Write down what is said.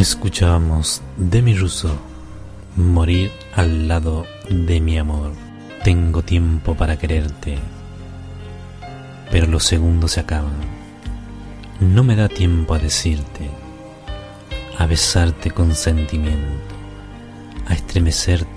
Escuchábamos Demi Rousseau, Morir al lado de mi amor. Tengo tiempo para quererte, pero los segundos se acaban. No me da tiempo a decirte, a besarte con sentimiento, a estremecerte